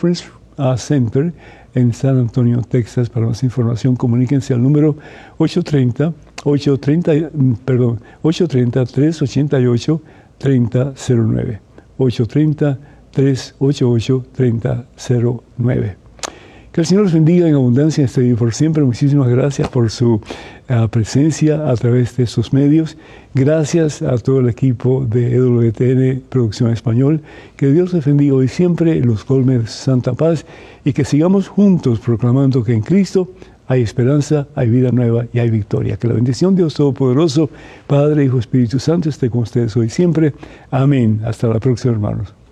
Conference Center en San Antonio, Texas. Para más información, comuníquense al número 830-388-3009. 830-388-3009. Que el Señor los bendiga en abundancia en este día y por siempre. Muchísimas gracias por su presencia a través de estos medios. Gracias a todo el equipo de EWTN Producción Español. Que Dios les bendiga hoy siempre, los colme de santa paz y que sigamos juntos proclamando que en Cristo hay esperanza, hay vida nueva y hay victoria. Que la bendición de Dios Todopoderoso, Padre, Hijo, Espíritu Santo esté con ustedes hoy siempre. Amén. Hasta la próxima, hermanos.